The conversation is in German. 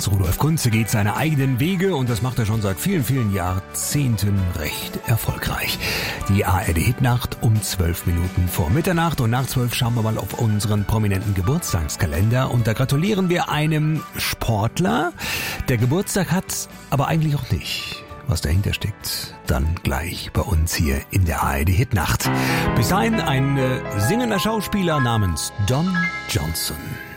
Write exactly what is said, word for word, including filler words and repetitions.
Hans-Rudolf Kunze geht seine eigenen Wege und das macht er schon seit vielen, vielen Jahrzehnten recht erfolgreich. Die A R D-Hitnacht um zwölf Minuten vor Mitternacht und nach zwölf schauen wir mal auf unseren prominenten Geburtstagskalender und da gratulieren wir einem Sportler, der Geburtstag hat, aber eigentlich auch nicht. Was dahinter steckt, dann gleich bei uns hier in der A R D-Hitnacht. Bis dahin ein äh, singender Schauspieler namens Don Johnson.